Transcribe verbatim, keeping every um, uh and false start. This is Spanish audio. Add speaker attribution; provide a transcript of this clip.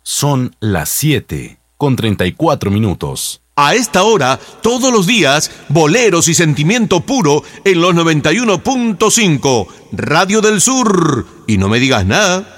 Speaker 1: Son las siete con treinta y cuatro minutos.
Speaker 2: A esta hora, todos los días, boleros y sentimiento puro en los noventa y uno punto cinco, Radio del Sur. Y no me digas nada.